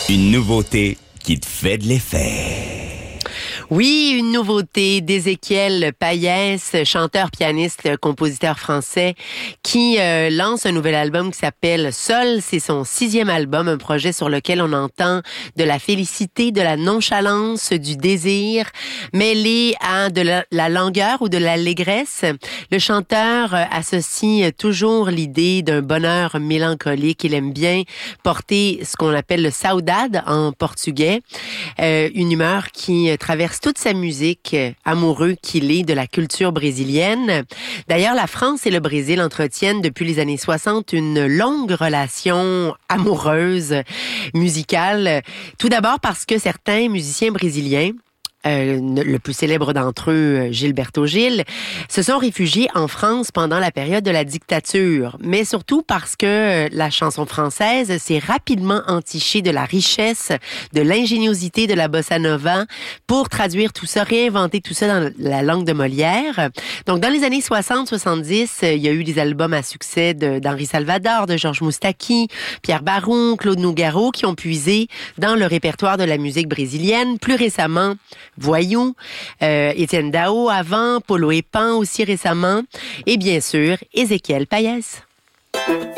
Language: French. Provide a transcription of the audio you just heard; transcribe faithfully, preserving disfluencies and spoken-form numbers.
Une nouveauté qui te fait de l'effet. Oui, une nouveauté d'Ézéchiel Payès, chanteur, pianiste, compositeur français, qui euh, lance un nouvel album qui s'appelle Sol. C'est son sixième album, un projet sur lequel on entend de la félicité, de la nonchalance, du désir, mêlé à de la, la langueur ou de l'allégresse. Le chanteur euh, associe toujours l'idée d'un bonheur mélancolique. Il aime bien porter ce qu'on appelle le saudade en portugais, euh, une humeur qui traverse toute sa musique, euh, amoureux qu'il est de la culture brésilienne. D'ailleurs, la France et le Brésil entretiennent depuis les années soixante une longue relation amoureuse musicale. Tout d'abord parce que certains musiciens brésiliens, Euh, le plus célèbre d'entre eux, Gilberto Gil, se sont réfugiés en France pendant la période de la dictature, mais surtout parce que la chanson française s'est rapidement entichée de la richesse, de l'ingéniosité de la bossa nova pour traduire tout ça, réinventer tout ça dans la langue de Molière. Donc, dans les années soixante soixante-dix, il y a eu des albums à succès de, d'Henri Salvador, de Georges Moustaki, Pierre Baron, Claude Nougaro, qui ont puisé dans le répertoire de la musique brésilienne. Plus récemment, Voyou, euh, Étienne Dao avant, Polo et Pan aussi récemment, et bien sûr, Ézéchiel Payès.